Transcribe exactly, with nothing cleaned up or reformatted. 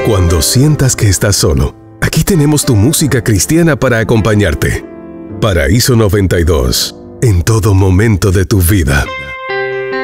Cuando sientas que estás solo, aquí tenemos tu música cristiana para acompañarte. Paraíso noventa y dos, en todo momento de tu vida.